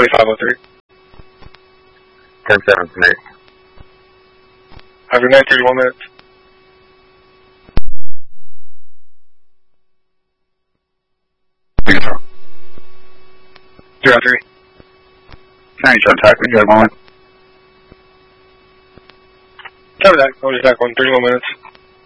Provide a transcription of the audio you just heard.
4503. 10-7 tonight. Have a good night, 31 minutes. Control. 03. 90 shot attack, we got one. Cover that. I'll just back on 31 minutes.